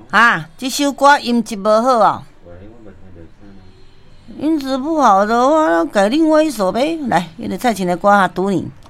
啊，这首歌音质无好哦。音质不好的话，改另外一首呗。来，那个蔡琴的歌哈，赌你。